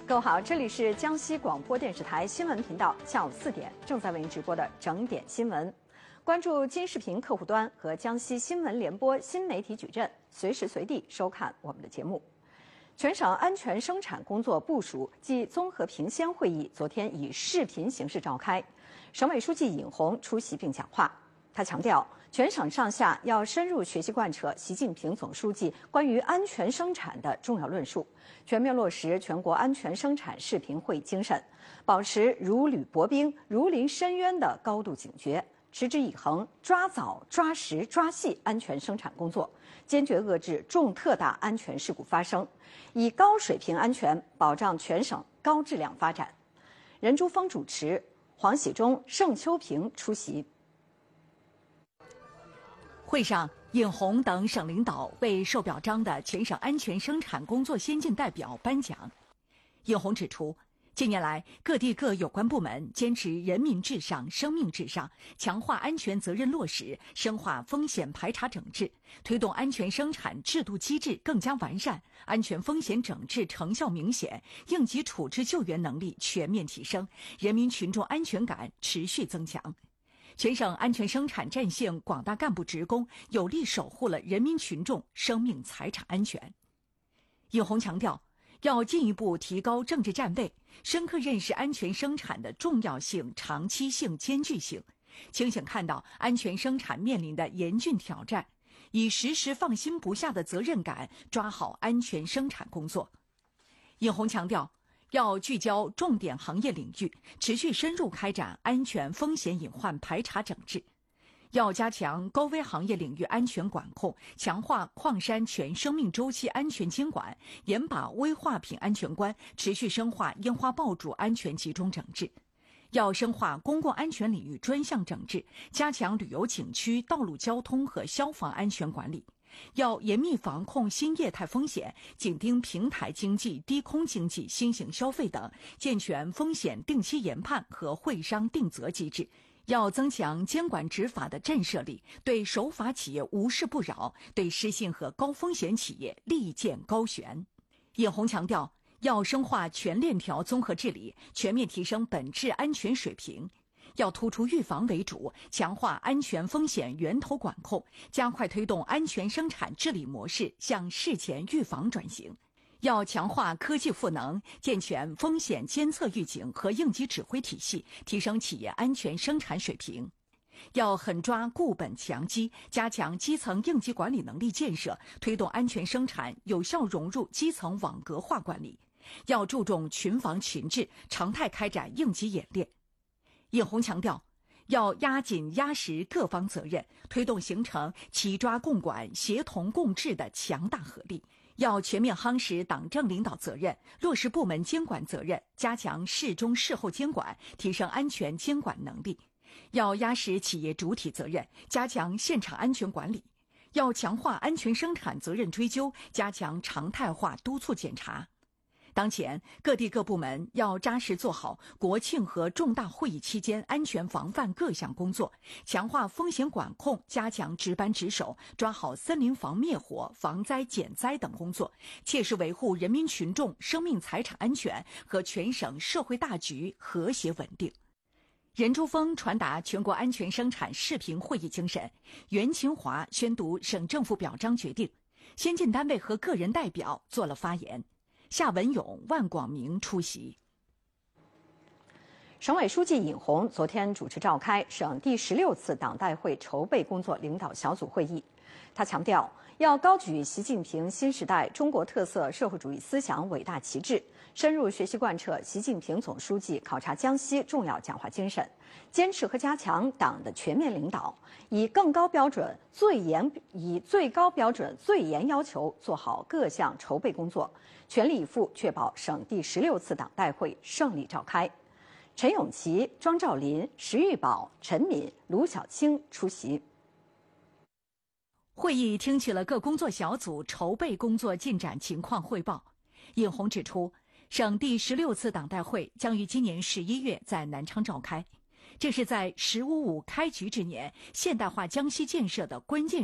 各位好，这里是江西广播电视台新闻频道，下午4点正在为您直播的整点新闻。关注金视频客户端和江西新闻联播新媒体矩阵，随时随地收看我们的节目。全省安全生产工作部署暨综合评先会议昨天以视频形式召开，省委书记尹红出席并讲话。他强调，全省上下要深入学习贯彻习近平总书记关于安全生产的重要论述，全面落实全国安全生产视频会议精神，保持如履薄冰、如临深渊的高度警觉，持之以恒抓早、抓实、抓细安全生产工作，坚决遏制重特大安全事故发生，以高水平安全保障全省高质量发展。任珠峰主持，黄喜忠、盛秋平出席。 会上，尹红等省领导为受表彰的全省安全生产工作先进代表颁奖。尹红指出，近年来各地各有关部门坚持人民至上、生命至上，强化安全责任落实，深化风险排查整治，推动安全生产制度机制更加完善，安全风险整治成效明显，应急处置救援能力全面提升，人民群众安全感持续增强。全省安全生产战线广大干部职工有力守护了人民群众生命财产安全。尹红强调，要进一步提高政治站位，深刻认识安全生产的重要性、长期性、艰巨性，清醒看到安全生产面临的严峻挑战，以时时放心不下的责任感抓好安全生产工作。尹红强调，要聚焦重点行业领域，持续深入开展安全风险隐患排查整治，要加强高危行业领域安全管控，强化矿山全生命周期安全监管，严把危化品安全关，持续深化烟花爆竹安全集中整治。要深化公共安全领域专项整治，加强旅游景区、道路交通和消防安全管理。要严密防控新业态风险，紧盯平台经济、低空经济、新型消费等，健全风险定期研判和会商定责机制。要增强监管执法的震慑力，对守法企业无事不扰，对失信和高风险企业立见高悬。尹红强调，要深化全链条综合治理，全面提升本质安全水平。要突出预防为主，强化安全风险源头管控，加快推动安全生产治理模式向事前预防转型。要强化科技赋能，健全风险监测预警和应急指挥体系，提升企业安全生产水平。要狠抓固本强基，加强基层应急管理能力建设，推动安全生产有效融入基层网格化管理。要注重群防群治，常态开展应急演练。尹红强调，要压紧压实各方责任，推动形成齐抓共管、协同共治的强大合力。要全面夯实党政领导责任，落实部门监管责任，加强事中事后监管，提升安全监管能力。要压实企业主体责任，加强现场安全管理。要强化安全生产责任追究，加强常态化督促检查。当前，各地各部门要扎实做好国庆和重大会议期间安全防范各项工作，强化风险管控，加强值班值守，抓好森林防灭火、防灾减灾等工作，切实维护人民群众生命财产安全和全省社会大局和谐稳定。任珠峰传达全国安全生产视频会议精神，袁勤华宣读省政府表彰决定，先进单位和个人代表做了发言。夏文勇、万广明出席。 省委书记尹红昨天主持召开省第16次党代会筹备工作领导小组会议。他强调，要高举习近平新时代中国特色社会主义思想伟大旗帜，深入学习贯彻习近平总书记考察江西重要讲话精神，坚持和加强党的全面领导，以最高标准、最严要求做好各项筹备工作，全力以赴确保省第16次党代会胜利召开。陈永琪、庄兆林、石玉宝、陈敏、卢小青出席。 会议听取了各工作小组筹备工作进展情况汇报。尹红指出，省第16次党代会将于今年11月在南昌召开，这是在“十五五”开局之年现代化江西建设的关键